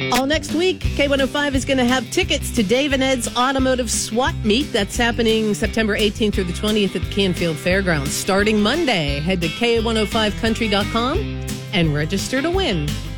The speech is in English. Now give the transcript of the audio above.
All next week, K105 is going to have tickets to Dave and Ed's Automotive SWAT Meet. That's happening September 18th through the 20th at the Canfield Fairgrounds. Starting Monday, head to K105country.com and register to win.